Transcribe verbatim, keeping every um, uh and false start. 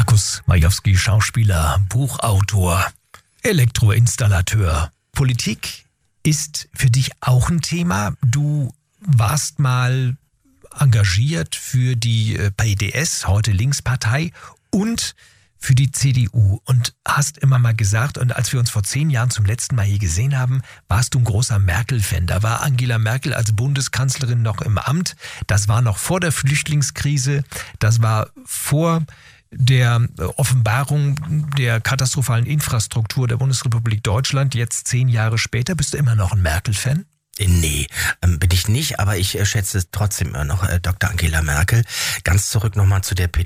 Markus Majewski, Schauspieler, Buchautor, Elektroinstallateur. Politik ist für dich auch ein Thema. Du warst mal engagiert für die P D S, heute Linkspartei, und für die C D U und hast immer mal gesagt, und als wir uns vor zehn Jahren zum letzten Mal hier gesehen haben, warst du ein großer Merkel-Fan. Da war Angela Merkel als Bundeskanzlerin noch im Amt. Das war noch vor der Flüchtlingskrise. Das war vor der Offenbarung der katastrophalen Infrastruktur der Bundesrepublik Deutschland. Jetzt zehn Jahre später. Bist du immer noch ein Merkel-Fan? Nee, ähm, bin ich nicht, aber ich äh, schätze trotzdem immer noch äh, Doktor Angela Merkel. Ganz zurück nochmal zu der P